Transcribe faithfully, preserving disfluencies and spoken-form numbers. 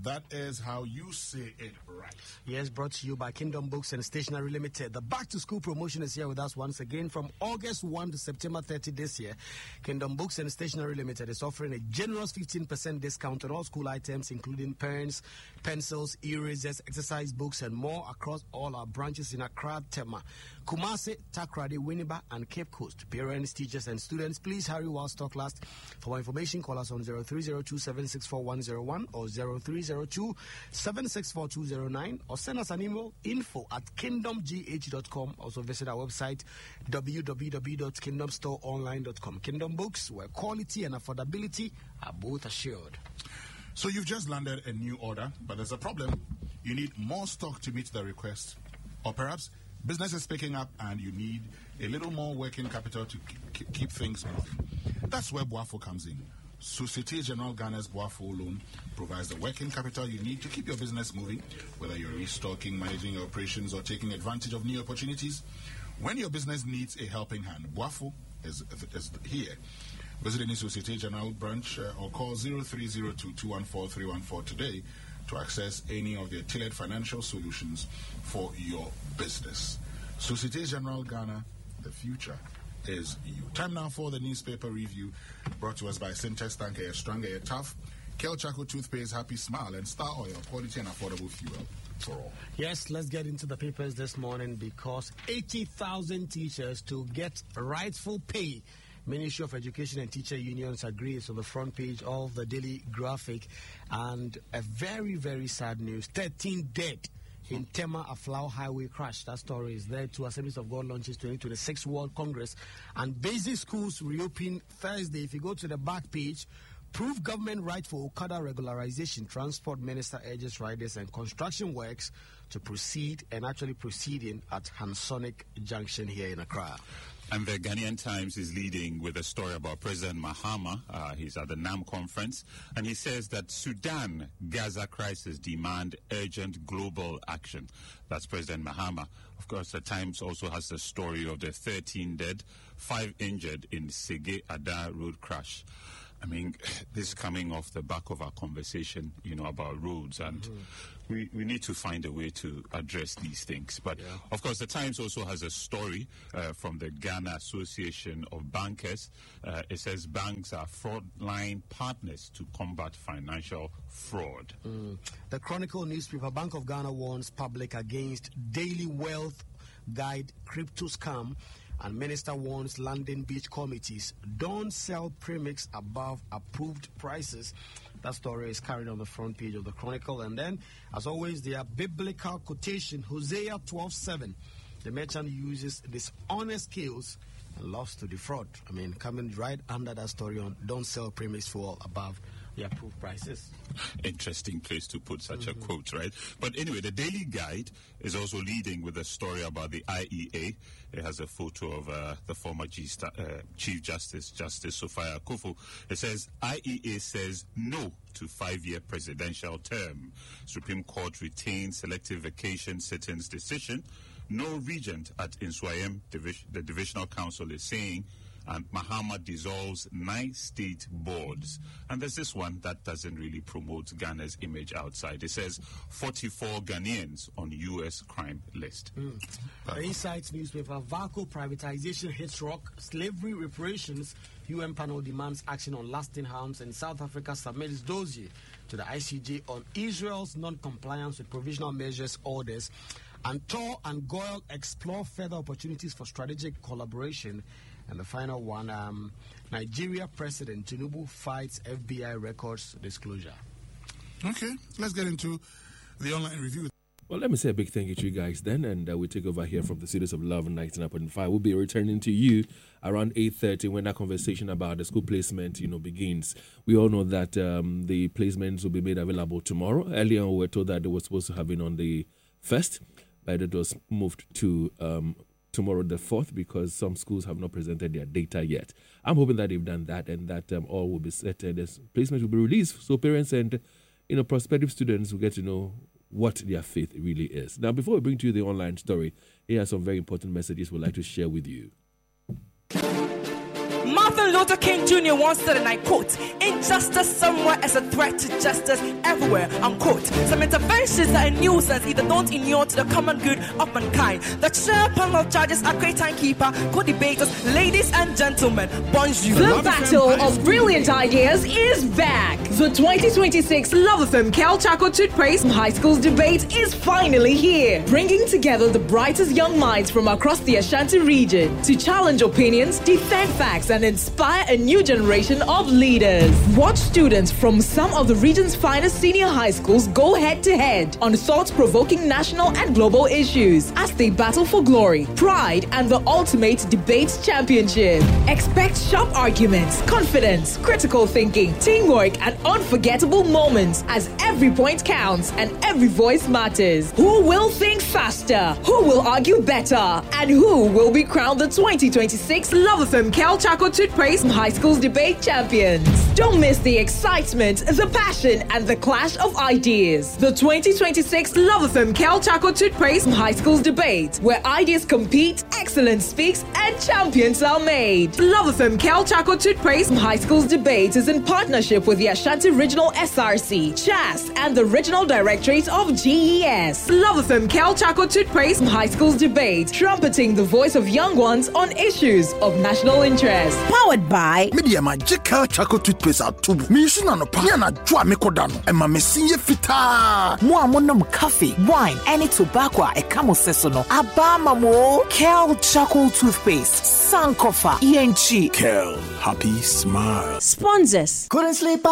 that is how you say it right. Yes, brought to you by Kingdom Books and Stationery Limited. The Back to School promotion is here with us once again from August first to September thirtieth this year. Kingdom Books and Stationery Limited is offering a generous fifteen percent discount on all school items, including pens, pencils, erasers, exercise books, and more across all our branches in Accra, Tema, Kumasi, Takrady, Winneba, and Cape Coast. Parents, teachers, and students, please hurry while stock lasts. For more information, call us on zero three zero two seven six four one zero one or zero three zero two seven six four two zero nine, or send us an email, info at kingdom g h dot com. Also visit our website, w w w dot kingdom store online dot com. Kingdom Books, where quality and affordability are both assured. So you've just landed a new order, but there's a problem. You need more stock to meet the request. Or perhaps business is picking up and you need a little more working capital to keep, keep things moving. That's where Boafo comes in. Societe Generale Ghana's Boafo loan provides the working capital you need to keep your business moving, whether you're restocking, managing your operations, or taking advantage of new opportunities. When your business needs a helping hand, Boafo is, is here. Visit any Societe Generale branch uh, or call zero three zero two two one four three one four today to access any of their tailored financial solutions for your business. Societe Generale Ghana, the future is you. Time now for the newspaper review, brought to us by Syntex Tank Air Strong Air Tough, Kel Chaco Toothpaste, Happy Smile, and Star Oil, quality and affordable fuel for all. Yes, let's get into the papers this morning because eighty thousand teachers to get rightful pay. Ministry of Education and Teacher Unions agrees on the front page of the Daily Graphic, and a very, very sad news. thirteen dead in Tema Aflao Highway crash. That story is there too. Assemblies of God launches twenty twenty-six World Congress, and basic schools reopen Thursday. If you go to the back page, prove government right for Okada regularization. Transport Minister urges riders and construction works to proceed, and actually proceeding at Hansonic Junction here in Accra. And the Ghanaian Times is leading with a story about President Mahama. Uh, he's at the NAM conference, and he says that Sudan Gaza crisis demand urgent global action. That's President Mahama. Of course, the Times also has the story of the thirteen dead, five injured in Sege Ada road crash. I mean, this is coming off the back of our conversation, you know, about roads, and mm-hmm. we, we need to find a way to address these things. But, yeah. Of course, the Times also has a story uh, from the Ghana Association of Bankers. Uh, it says banks are fraud-line partners to combat financial fraud. Mm. The Chronicle newspaper, Bank of Ghana warns public against daily wealth guide crypto scam. And Minister warns landing beach committees, don't sell premix above approved prices. That story is carried on the front page of the Chronicle. And then, as always, their biblical quotation, Hosea twelve seven. The merchant uses dishonest scales and loves to defraud. I mean, coming right under that story on don't sell premix for above the approved prices. Interesting place to put such mm-hmm. a quote, right? But anyway, the Daily Guide is also leading with a story about the I E A. It has a photo of uh, the former G- uh, Chief Justice, Justice Sophia Akufo. It says, I E A says no to five-year presidential term. Supreme Court retains selective vacation sittings decision. No regent at Inswayem, Divis- the Divisional Council, is saying, and Mahama dissolves nine state boards. And there's this one that doesn't really promote Ghana's image outside. It says forty-four Ghanaians on U S crime list. Mm. The Insights newspaper, Vaco privatization hits rock, slavery reparations, U N panel demands action on lasting harms, and South Africa submits dossier to the I C J on Israel's non-compliance with provisional measures orders. And Tor and Goyle explore further opportunities for strategic collaboration. And the final one, um, Nigeria President Tinubu fights F B I records disclosure. Okay, let's get into the online review. Well, let me say a big thank you to you guys then, and uh, we take over here from the Studios of Love ninety-nine point five. We'll be returning to you around eight thirty when that conversation about the school placement, you know, begins. We all know that um, the placements will be made available tomorrow. Earlier on, we were told that they were supposed to have been on the first, but it was moved to um, tomorrow the fourth because some schools have not presented their data yet. I'm hoping that they've done that and that um, all will be set and this placement will be released so parents and, you know, prospective students will get to know what their faith really is. Now, before we bring to you the online story, here are some very important messages we'd like to share with you. Mother Luther King Junior once said, and I quote, injustice somewhere is a threat to justice everywhere, unquote. Some interventions that are a nuisance either don't inure to the common good of mankind. The chair panel of judges are great timekeeper, co-debaters, ladies and gentlemen, bonjour. The battle of brilliant ideas is back. The twenty twenty-six Love F M Cal Chaco Toothpaste High Schools debate is finally here, bringing together the brightest young minds from across the Ashanti region to challenge opinions, defend facts, and inspire a new generation of leaders. Watch students from some of the region's finest senior high schools go head-to-head on thought-provoking national and global issues as they battle for glory, pride, and the ultimate debate championship. Expect sharp arguments, confidence, critical thinking, teamwork, and unforgettable moments as every point counts and every voice matters. Who will think faster? Who will argue better? And who will be crowned the twenty twenty-six Love F M Cal Chaco Toothpaste High Schools debate champions? Don't miss the excitement, the passion, and the clash of ideas. The twenty twenty-six Love F M Cal Chaco Toothpaste High Schools debate, where ideas compete, excellence speaks, and champions are made. Love F M Cal Chaco Toothpaste High Schools debate is in partnership with the Ashanti Regional S R C, C H A S, and the Regional Directorate of G E S. Love F M Cal Chaco Toothpaste High Schools debate, trumpeting the voice of young ones on issues of national interest. Powered by Media Magical Chaco Toothpaste at Tubu. Mission no Piana Jua Mikodano, and Mamesiye Fita. Muamonum coffee, wine, any tobacco, a camo sesono. Abama mo Cal Chaco Toothpaste, Sankofa, E N G. Cal, happy smile. Sponsors. Couldn't sleep.